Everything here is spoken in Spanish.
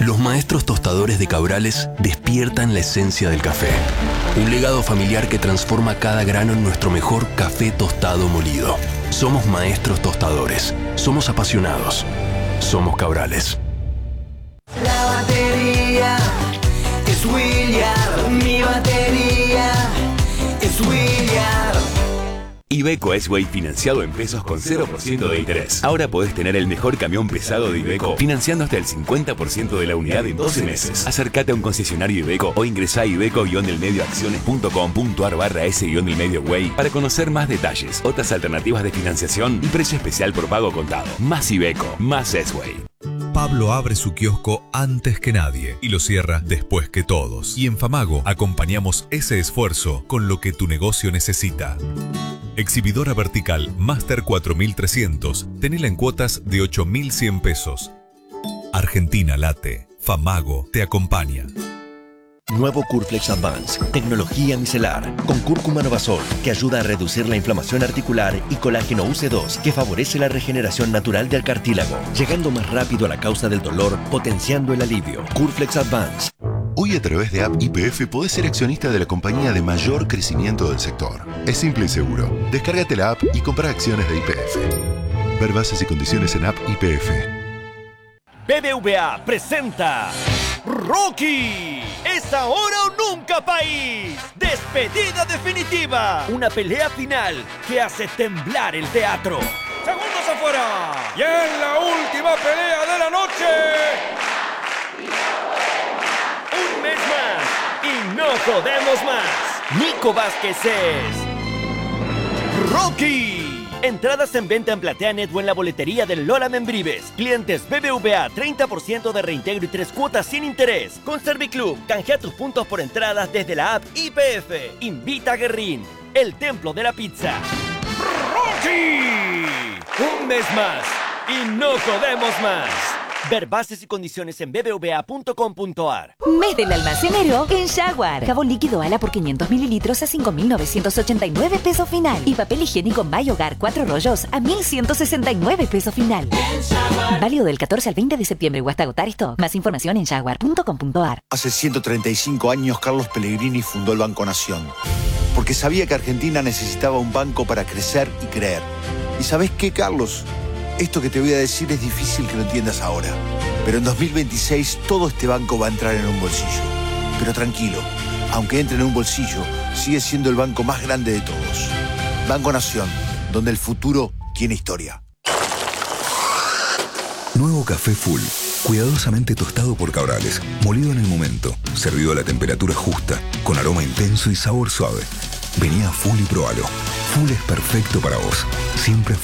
Los maestros tostadores de Cabrales despiertan la esencia del café. Un legado familiar que transforma cada grano en nuestro mejor café tostado molido. Somos maestros tostadores. Somos apasionados. Somos Cabrales. La batería es William. Mi batería es William. Iveco S-Way financiado en pesos con 0% de interés. Ahora podés tener el mejor camión pesado de Iveco financiando hasta el 50% de la unidad en 12 meses. Acércate a un concesionario Iveco o ingresá a iveco-delmedioacciones.com.ar/S-delmedioway para conocer más detalles, otras alternativas de financiación y precio especial por pago contado. Más Iveco, más S-Way. Pablo abre su kiosco antes que nadie y lo cierra después que todos. Y en Famago acompañamos ese esfuerzo con lo que tu negocio necesita. Exhibidora vertical Master 4300. Tenela en cuotas de 8.100 pesos. Argentina late. Famago te acompaña. Nuevo Curflex Advance, tecnología micelar, con cúrcuma novasol, que ayuda a reducir la inflamación articular, y colágeno UC2, que favorece la regeneración natural del cartílago, llegando más rápido a la causa del dolor, potenciando el alivio. Curflex Advance. Hoy a través de App YPF podés ser accionista de la compañía de mayor crecimiento del sector. Es simple y seguro. Descárgate la app y compra acciones de YPF. Ver bases y condiciones en App YPF. BBVA presenta Rocky. Es ahora o nunca, país. Despedida definitiva. Una pelea final que hace temblar el teatro. Segundos afuera. Y en la última pelea de la noche. Un mes más y no jodemos más. Nico Vázquez es Rocky. Entradas en venta en PlateaNet o en la boletería del Lola Membrives. Clientes BBVA, 30% de reintegro y 3 cuotas sin interés. Con Serviclub, canjea tus puntos por entradas desde la app YPF. Invita a Guerrín, el templo de la pizza. ¡Rocky! Un mes más y no jodemos más. Ver bases y condiciones en bbva.com.ar. Mes del almacenero en Jaguar. Jabón líquido Ala por 500 mililitros a 5.989 pesos final. Y papel higiénico May Hogar 4 rollos a 1.169 pesos final. Válido del 14 al 20 de septiembre o hasta agotar esto. Más información en jaguar.com.ar. Hace 135 años Carlos Pellegrini fundó el Banco Nación. Porque sabía que Argentina necesitaba un banco para crecer y creer. ¿Y sabés qué, Carlos? Esto que te voy a decir es difícil que lo entiendas ahora, pero en 2026 todo este banco va a entrar en un bolsillo. Pero tranquilo, aunque entre en un bolsillo, sigue siendo el banco más grande de todos. Banco Nación, donde el futuro tiene historia. Nuevo café Full, cuidadosamente tostado por Cabrales, molido en el momento, servido a la temperatura justa, con aroma intenso y sabor suave. Vení a Full y probalo. Full es perfecto para vos, siempre Full.